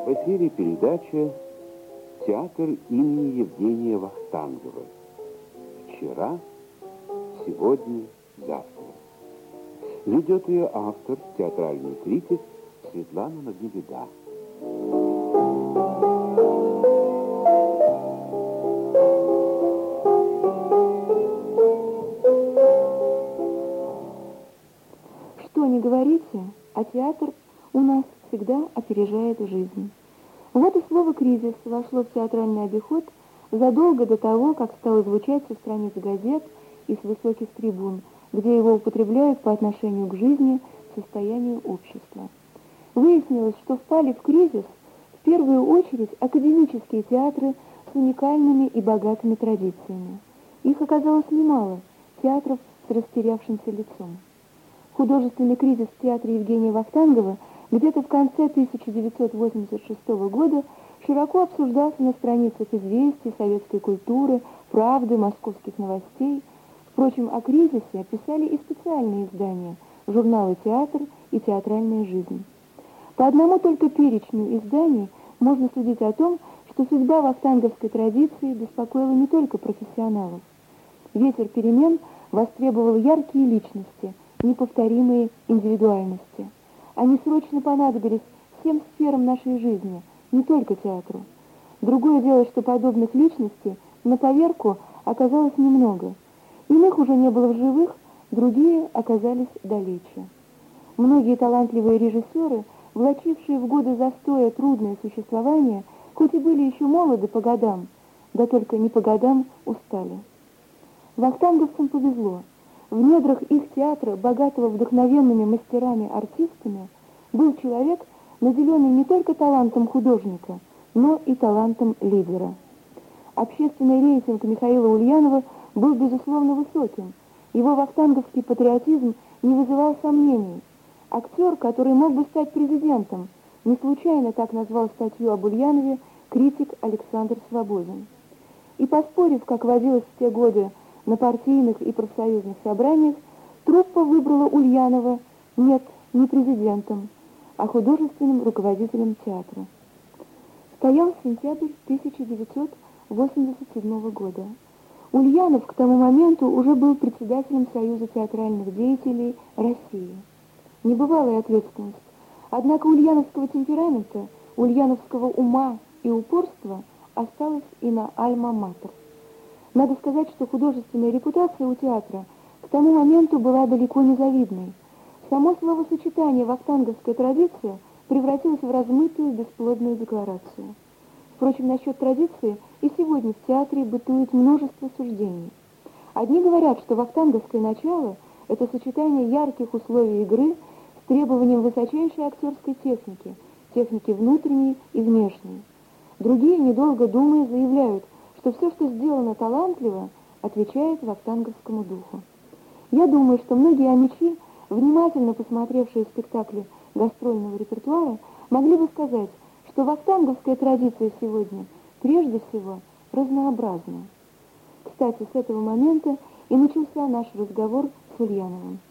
В эфире передача «Театр имени Евгения Вахтангова». Вчера, сегодня, завтра. Ведет ее автор, театральный критик Светлана Магневида. Что ни говорите, а театр у нас всегда опережает жизнь. Вот и слово «кризис» вошло в театральный обиход задолго до того, как стало звучать со страниц газет и с высоких трибун, где его употребляют по отношению к жизни, состоянию общества. Выяснилось, что впали в кризис в первую очередь академические театры с уникальными и богатыми традициями. Их оказалось немало, театров с растерявшимся лицом. Художественный кризис в театре Евгения Вахтангова где-то в конце 1986 года широко обсуждался на страницах «Известий», «Советской культуры», «Правды», «Московских новостей». Впрочем, о кризисе писали и специальные издания – журналы «Театр» и «Театральная жизнь». По одному только перечню изданий можно судить о том, что судьба вахтанговской традиции беспокоила не только профессионалов. Ветер перемен востребовал яркие личности, неповторимые индивидуальности. Они срочно понадобились всем сферам нашей жизни, не только театру. Другое дело, что подобных личностей на поверку оказалось немного. Иных уже не было в живых, другие оказались далече. Многие талантливые режиссеры, влачившие в годы застоя трудное существование, хоть и были еще молоды по годам, да только не по годам устали. Вахтанговцам повезло. В недрах их театра, богатого вдохновенными мастерами-артистами, был человек, наделенный не только талантом художника, но и талантом лидера. Общественный рейтинг Михаила Ульянова был, безусловно, высоким. Его вахтанговский патриотизм не вызывал сомнений. Актер, который мог бы стать президентом, не случайно так назвал статью об Ульянове критик Александр Свободин. И поспорив, как водилось в те годы, на партийных и профсоюзных собраниях, труппа выбрала Ульянова нет, не президентом, а художественным руководителем театра. Стоял сентябрь 1987 года. Ульянов к тому моменту уже был председателем Союза театральных деятелей России. Небывалая ответственность. Однако ульяновского темперамента, ульяновского ума и упорства осталось и на альма-матер. Надо сказать, что художественная репутация у театра к тому моменту была далеко не завидной. Само словосочетание «вахтанговская традиция» превратилось в размытую бесплодную декларацию. Впрочем, насчет традиции и сегодня в театре бытует множество суждений. Одни говорят, что вахтанговское начало – это сочетание ярких условий игры с требованием высочайшей актерской техники, техники внутренней и внешней. Другие, недолго думая, заявляют, что все, что сделано талантливо, отвечает вахтанговскому духу. Я думаю, что многие амичи, внимательно посмотревшие спектакли гастрольного репертуара, могли бы сказать, что вахтанговская традиция сегодня прежде всего разнообразна. Кстати, с этого момента и начался наш разговор с Ульяновым.